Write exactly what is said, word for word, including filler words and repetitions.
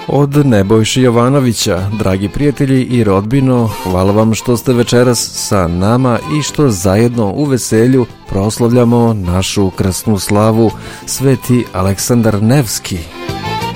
Od Nebojše Jovanovića. Dragi prijatelji i rodbino, hvala vam što ste večeras sa nama i što zajedno u veselju proslavljamo našu krsnu slavu Sveti Aleksandar Nevski.